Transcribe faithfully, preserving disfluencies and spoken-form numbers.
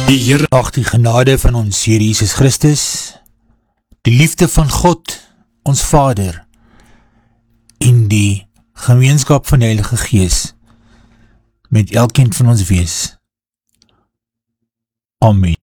Die Heer, ag die genade van ons Heer Jesus Christus, die liefde van God, ons Vader, en die gemeenskap van die Heilige Gees, met elkeen van ons wees. Amen.